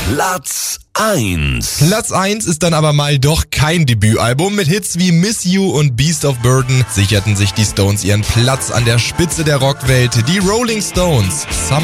Platz 1. Platz 1 ist dann aber mal doch kein Debütalbum. Mit Hits wie Miss You und Beast of Burden sicherten sich die Stones ihren Platz an der Spitze der Rockwelt. Die Rolling Stones,